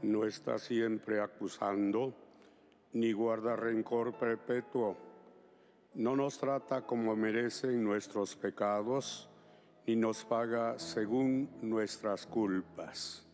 no está siempre acusando, ni guarda rencor perpetuo. No nos trata como merecen nuestros pecados, ni nos paga según nuestras culpas.